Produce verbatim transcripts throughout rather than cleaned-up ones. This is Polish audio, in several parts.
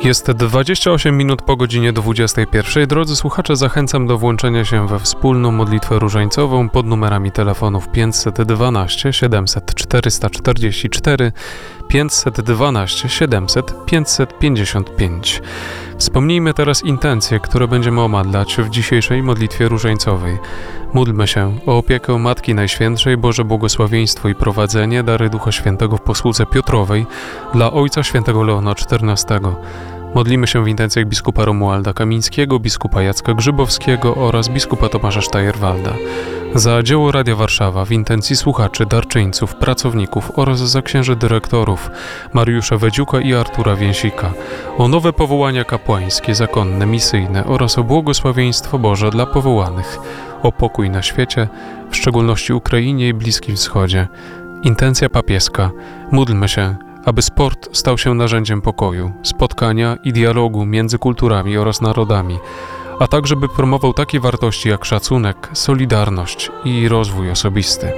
Jest dwadzieścia osiem minut po godzinie dwudziestej pierwszej. Drodzy słuchacze, zachęcam do włączenia się we wspólną modlitwę różańcową pod numerami telefonów pięćset dwanaście siedemset czterysta czterdzieści cztery, pięćset dwanaście siedemset pięćset pięćdziesiąt pięć. Wspomnijmy teraz intencje, które będziemy omadlać w dzisiejszej modlitwie różańcowej. Módlmy się o opiekę Matki Najświętszej, Boże błogosławieństwo i prowadzenie, dary Ducha Świętego w posłudze Piotrowej dla Ojca Świętego Leona czternastego. Modlimy się w intencjach biskupa Romualda Kamińskiego, biskupa Jacka Grzybowskiego oraz biskupa Tomasza Sztajerwalda. Za dzieło Radia Warszawa w intencji słuchaczy, darczyńców, pracowników oraz za księży dyrektorów Mariusza Wedziuka i Artura Więsika. O nowe powołania kapłańskie, zakonne, misyjne oraz o błogosławieństwo Boże dla powołanych. O pokój na świecie, w szczególności Ukrainie i Bliskim Wschodzie. Intencja papieska. Módlmy się, aby sport stał się narzędziem pokoju, spotkania i dialogu między kulturami oraz narodami, a także by promował takie wartości jak szacunek, solidarność i rozwój osobisty.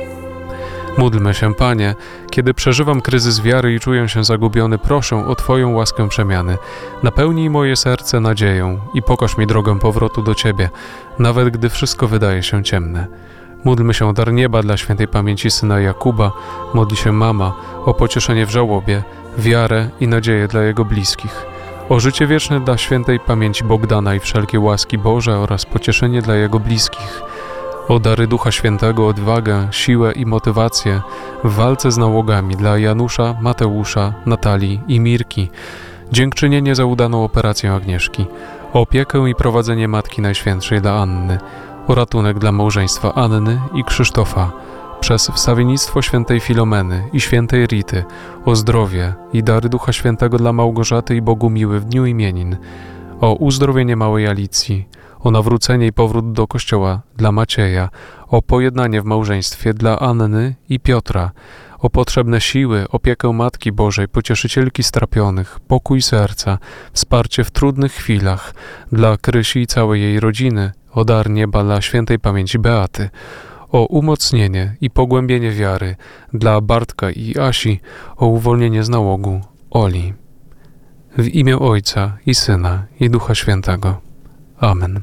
Módlmy się, Panie, kiedy przeżywam kryzys wiary i czuję się zagubiony, proszę o Twoją łaskę przemiany. Napełnij moje serce nadzieją i pokaż mi drogę powrotu do Ciebie, nawet gdy wszystko wydaje się ciemne. Módlmy się o dar nieba dla świętej pamięci syna Jakuba, modli się mama o pocieszenie w żałobie, wiarę i nadzieję dla jego bliskich, o życie wieczne dla świętej pamięci Bogdana i wszelkie łaski Boże oraz pocieszenie dla jego bliskich, o dary Ducha Świętego, odwagę, siłę i motywację w walce z nałogami dla Janusza, Mateusza, Natalii i Mirki, dziękczynienie za udaną operację Agnieszki, o opiekę i prowadzenie Matki Najświętszej dla Anny, o ratunek dla małżeństwa Anny i Krzysztofa, przez wstawiennictwo świętej Filomeny i świętej Rity, o zdrowie i dary Ducha Świętego dla Małgorzaty i Bogumiły w dniu imienin, o uzdrowienie małej Alicji, o nawrócenie i powrót do Kościoła dla Macieja, o pojednanie w małżeństwie dla Anny i Piotra, o potrzebne siły, opiekę Matki Bożej, pocieszycielki strapionych, pokój serca, wsparcie w trudnych chwilach dla Krysi i całej jej rodziny, o dar nieba dla świętej pamięci Beaty, o umocnienie i pogłębienie wiary dla Bartka i Asi, o uwolnienie z nałogu Oli. W imię Ojca i Syna i Ducha Świętego. Amen.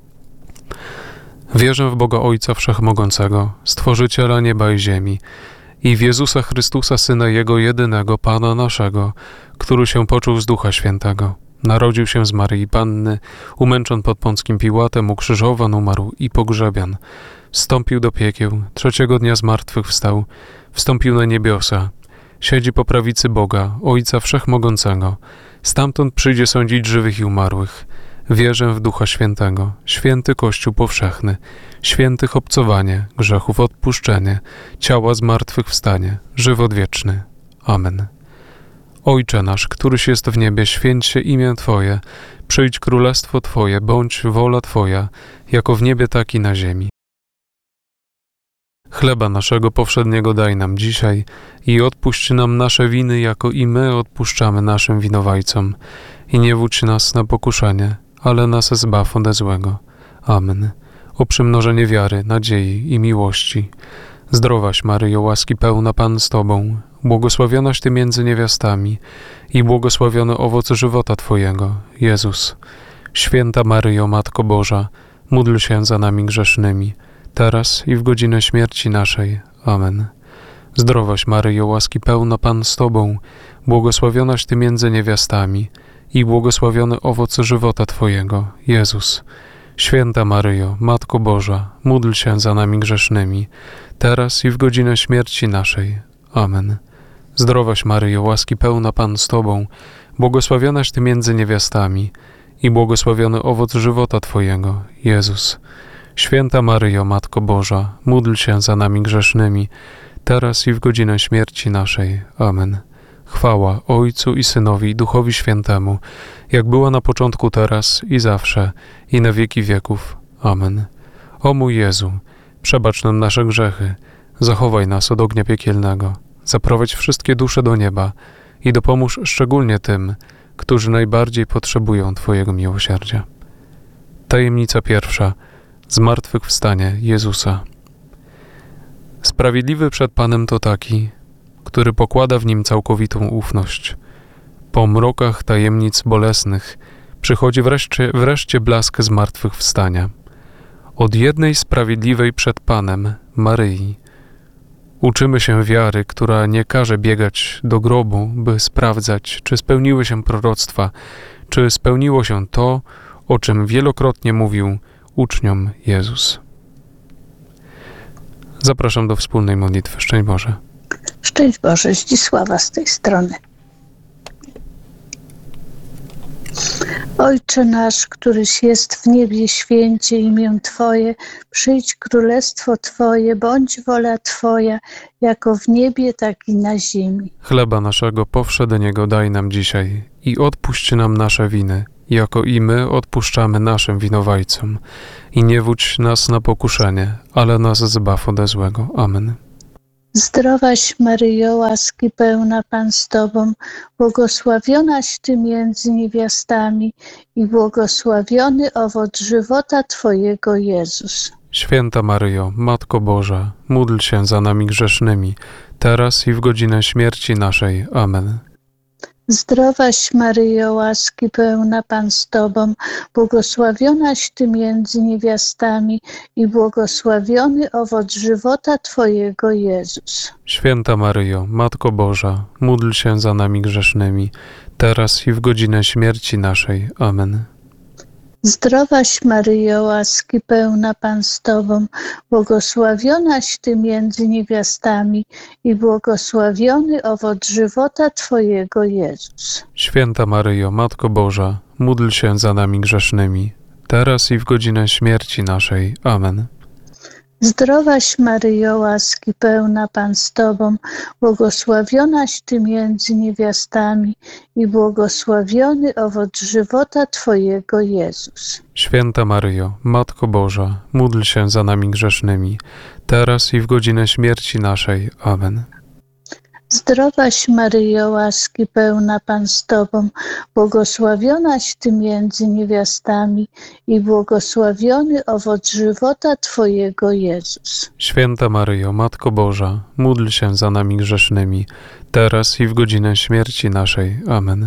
Wierzę w Boga Ojca Wszechmogącego, Stworzyciela nieba i ziemi, i w Jezusa Chrystusa, Syna Jego jedynego, Pana naszego, który się począł z Ducha Świętego. Narodził się z Maryi Panny, umęczon pod Pąckim Piłatem, ukrzyżowan, umarł i pogrzebian. Wstąpił do piekieł, trzeciego dnia z martwych wstał, wstąpił na niebiosa, siedzi po prawicy Boga, Ojca Wszechmogącego. Stamtąd przyjdzie sądzić żywych i umarłych. Wierzę w Ducha Świętego, święty Kościół powszechny, świętych obcowanie, grzechów odpuszczenie, ciała zmartwychwstanie, żywot wieczny. Amen. Ojcze nasz, któryś jest w niebie, święć się imię Twoje, przyjdź królestwo Twoje, bądź wola Twoja, jako w niebie, tak i na ziemi. Chleba naszego powszedniego daj nam dzisiaj i odpuść nam nasze winy, jako i my odpuszczamy naszym winowajcom. I nie wódź nas na pokuszenie, ale nas zbaw ode złego. Amen. O przymnożenie wiary, nadziei i miłości. Zdrowaś Maryjo, łaski pełna, Pan z Tobą, błogosławionaś Ty między niewiastami i błogosławiony owoc żywota Twojego, Jezus. Święta Maryjo, Matko Boża, módl się za nami grzesznymi, teraz i w godzinę śmierci naszej. Amen. Zdrowaś Maryjo, łaski pełna, Pan z Tobą, błogosławionaś Ty między niewiastami i błogosławiony owoc żywota Twojego, Jezus. Święta Maryjo, Matko Boża, módl się za nami grzesznymi, teraz i w godzinę śmierci naszej. Amen. Zdrowaś Maryjo, łaski pełna, Pan z Tobą, błogosławionaś Ty między niewiastami i błogosławiony owoc żywota Twojego, Jezus. Święta Maryjo, Matko Boża, módl się za nami grzesznymi, teraz i w godzinę śmierci naszej. Amen. Chwała Ojcu i Synowi i Duchowi Świętemu, jak była na początku, teraz i zawsze, i na wieki wieków. Amen. O mój Jezu, przebacz nam nasze grzechy, zachowaj nas od ognia piekielnego, zaprowadź wszystkie dusze do nieba i dopomóż szczególnie tym, którzy najbardziej potrzebują Twojego miłosierdzia. Tajemnica pierwsza. Zmartwychwstanie Jezusa. Sprawiedliwy przed Panem to taki, który pokłada w Nim całkowitą ufność. Po mrokach tajemnic bolesnych przychodzi wreszcie, wreszcie blask zmartwychwstania. Od jednej sprawiedliwej przed Panem, Maryi, uczymy się wiary, która nie każe biegać do grobu, by sprawdzać, czy spełniły się proroctwa, czy spełniło się to, o czym wielokrotnie mówił uczniom Jezus. Zapraszam do wspólnej modlitwy. Szczęść Boże. Szczęść Boże, Zdzisława z tej strony. Ojcze nasz, któryś jest w niebie, święcie imię Twoje, przyjdź królestwo Twoje, bądź wola Twoja, jako w niebie, tak i na ziemi. Chleba naszego powszedniego daj nam dzisiaj i odpuść nam nasze winy, jako i my odpuszczamy naszym winowajcom. I nie wódź nas na pokuszenie, ale nas zbaw ode złego. Amen. Zdrowaś Maryjo, łaski pełna Pan z Tobą, błogosławionaś Ty między niewiastami i błogosławiony owoc żywota Twojego, Jezus. Święta Maryjo, Matko Boża, módl się za nami grzesznymi, teraz i w godzinę śmierci naszej. Amen. Zdrowaś Maryjo, łaski pełna Pan z Tobą, błogosławionaś Ty między niewiastami i błogosławiony owoc żywota Twojego, Jezus. Święta Maryjo, Matko Boża, módl się za nami grzesznymi, teraz i w godzinę śmierci naszej. Amen. Zdrowaś Maryjo, łaski pełna Pan z Tobą, błogosławionaś Ty między niewiastami i błogosławiony owoc żywota Twojego, Jezus. Święta Maryjo, Matko Boża, módl się za nami grzesznymi, teraz i w godzinę śmierci naszej. Amen. Zdrowaś Maryjo, łaski pełna Pan z Tobą, błogosławionaś Ty między niewiastami i błogosławiony owoc żywota Twojego, Jezus. Święta Maryjo, Matko Boża, módl się za nami grzesznymi, teraz i w godzinę śmierci naszej. Amen. Zdrowaś Maryjo, łaski pełna Pan z Tobą, błogosławionaś Ty między niewiastami i błogosławiony owoc żywota Twojego, Jezus. Święta Maryjo, Matko Boża, módl się za nami grzesznymi, teraz i w godzinę śmierci naszej. Amen.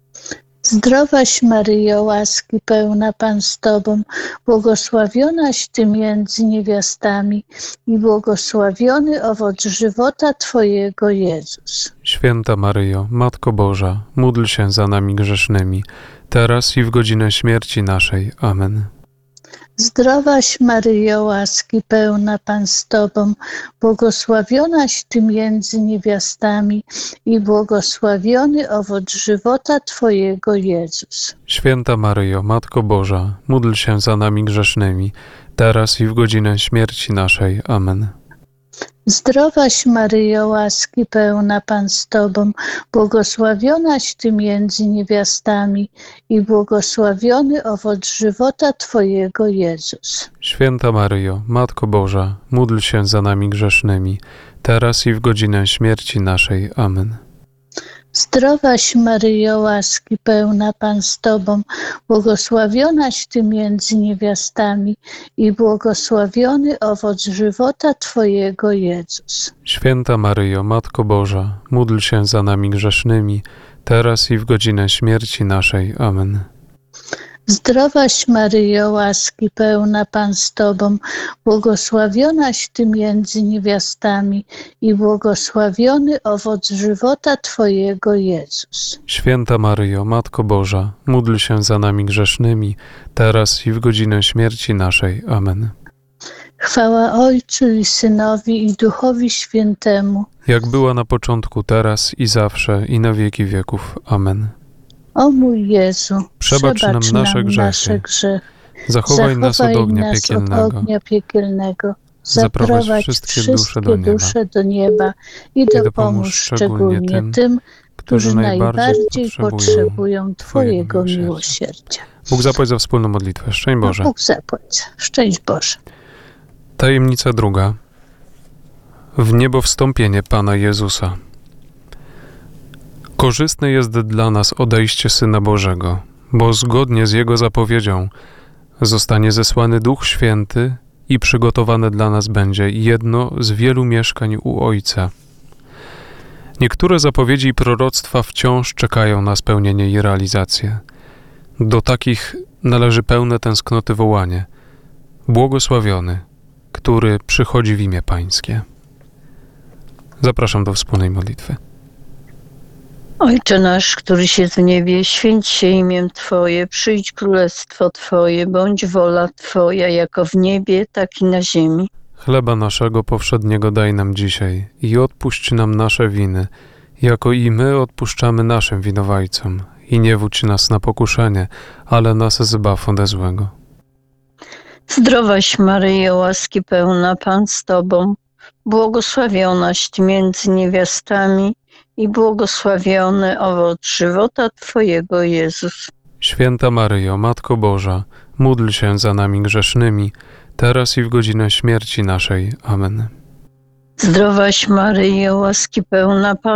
Zdrowaś Maryjo, łaski pełna Pan z Tobą, błogosławionaś Ty między niewiastami i błogosławiony owoc żywota Twojego, Jezus. Święta Maryjo, Matko Boża, módl się za nami grzesznymi, teraz i w godzinę śmierci naszej. Amen. Zdrowaś Maryjo, łaski pełna Pan z Tobą, błogosławionaś Ty między niewiastami i błogosławiony owoc żywota Twojego, Jezus. Święta Maryjo, Matko Boża, módl się za nami grzesznymi, teraz i w godzinę śmierci naszej. Amen. Zdrowaś Maryjo, łaski pełna Pan z Tobą, błogosławionaś Ty między niewiastami i błogosławiony owoc żywota Twojego, Jezus. Święta Maryjo, Matko Boża, módl się za nami grzesznymi, teraz i w godzinę śmierci naszej. Amen. Zdrowaś Maryjo, łaski pełna Pan z Tobą, błogosławionaś Ty między niewiastami i błogosławiony owoc żywota Twojego, Jezus. Święta Maryjo, Matko Boża, módl się za nami grzesznymi, teraz i w godzinę śmierci naszej. Amen. Zdrowaś Maryjo, łaski pełna Pan z Tobą, błogosławionaś Ty między niewiastami i błogosławiony owoc żywota Twojego, Jezus. Święta Maryjo, Matko Boża, módl się za nami grzesznymi, teraz i w godzinę śmierci naszej. Amen. Chwała Ojcu i Synowi i Duchowi Świętemu, jak była na początku, teraz i zawsze, i na wieki wieków. Amen. O mój Jezu, przebacz, przebacz nam, nam nasze grzechy, nasze grzechy. Zachowaj, Zachowaj nas od ognia nas piekielnego, od ognia piekielnego. Zaprowadź, Zaprowadź wszystkie, wszystkie dusze, do nieba. dusze do nieba i, I dopomóż szczególnie tym, tym którzy najbardziej potrzebują Twojego miłosierdzia. miłosierdzia. Bóg zapłać za wspólną modlitwę. Szczęść Boże. No, Bóg zapłać. Szczęść Boże. Tajemnica druga. W niebo wstąpienie Pana Jezusa. Korzystne jest dla nas odejście Syna Bożego, bo zgodnie z Jego zapowiedzią zostanie zesłany Duch Święty i przygotowane dla nas będzie jedno z wielu mieszkań u Ojca. Niektóre zapowiedzi i proroctwa wciąż czekają na spełnienie i realizację. Do takich należy pełne tęsknoty wołanie: błogosławiony, który przychodzi w imię Pańskie. Zapraszam do wspólnej modlitwy. Ojcze nasz, któryś jest w niebie, święć się imię Twoje, przyjdź królestwo Twoje, bądź wola Twoja, jako w niebie, tak i na ziemi. Chleba naszego powszedniego daj nam dzisiaj i odpuść nam nasze winy, jako i my odpuszczamy naszym winowajcom. I nie wódź nas na pokuszenie, ale nas zbaw ode złego. Zdrowaś Maryjo, łaski pełna, Pan z Tobą, błogosławionaś Ty między niewiastami i błogosławiony owoc żywota Twojego, Jezus. Święta Maryjo, Matko Boża, módl się za nami grzesznymi, teraz i w godzinę śmierci naszej. Amen. Zdrowaś Maryjo, łaski pełna, Pan